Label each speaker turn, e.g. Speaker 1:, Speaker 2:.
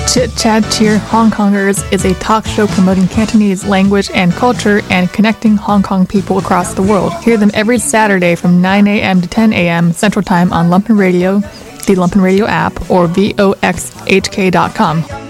Speaker 1: Chit Chat Cheer Hong Kongers is a talk show promoting Cantonese language and culture and connecting Hong Kong people across the world. Hear them every Saturday from 9 a.m. to 10 a.m. Central Time on Lumpen Radio, the Lumpen Radio app, or voxhk.com.